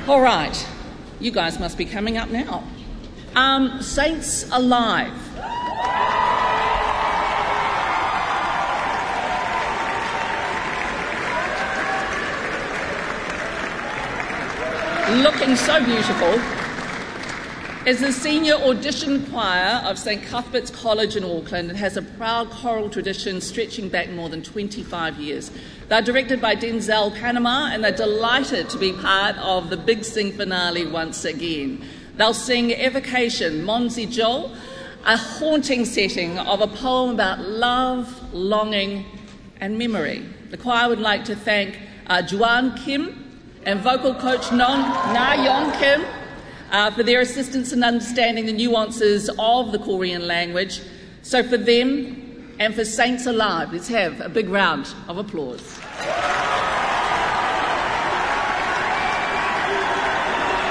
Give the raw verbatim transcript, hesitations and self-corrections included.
All right, you guys must be coming up now. Um, Saints Alive. Looking so beautiful is the senior audition choir of St Cuthbert's College in Auckland. It has a proud choral tradition stretching back more than twenty-five years. They're directed by Denzel Panama, and they're delighted to be part of the Big Sing finale once again. They'll sing Evocation, Monzi Joel, a haunting setting of a poem about love, longing and memory. The choir would like to thank uh, Juan Kim and vocal coach Non Na Yong Kim uh, for their assistance in understanding the nuances of the Korean language. So for them and for Saints Alive, let's have a big round of applause.